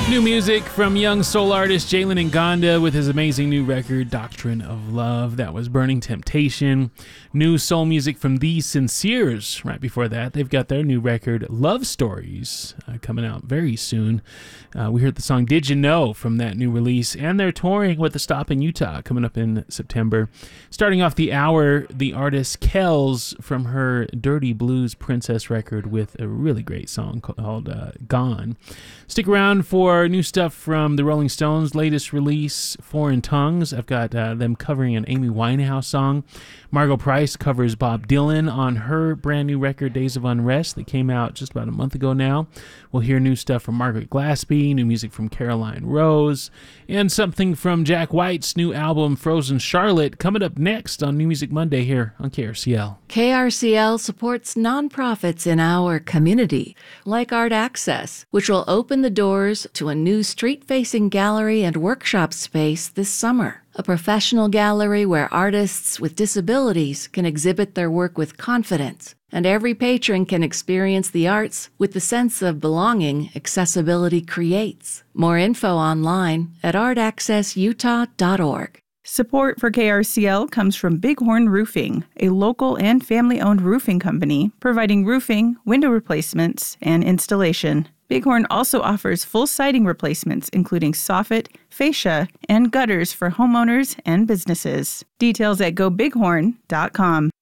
New music from young soul artist Jalen Ngonda with his amazing new record, Doctrine of Love. That was Burning Temptation. New soul music from The Sinceres. Right before that, they've got their new record, Love Stories, coming out very soon. We heard the song Did You Know from that new release, and they're touring with a stop in Utah coming up in September. Starting off the hour, the artist Kells from her Dirty Blues Princess record with a really great song called Gone. Stick around for new stuff from the Rolling Stones' latest release, Foreign Tongues. I've got them covering an Amy Winehouse song. Margot Price covers Bob Dylan on her brand new record, Days of Unrest, that came out just about a month ago now. We'll hear new stuff from Margaret Glaspie, new music from Caroline Rose, and something from Jack White's new album, Frozen Charlotte, coming up next on New Music Monday here on KRCL. KRCL supports nonprofits in our community, like Art Access, which will open the doors to a new street-facing gallery and workshop space this summer. A professional gallery where artists with disabilities can exhibit their work with confidence, and every patron can experience the arts with the sense of belonging accessibility creates. More info online at artaccessutah.org. Support for KRCL comes from Bighorn Roofing, a local and family-owned roofing company providing roofing, window replacements, and installation. Bighorn also offers full siding replacements, including soffit, fascia, and gutters for homeowners and businesses. Details at gobighorn.com.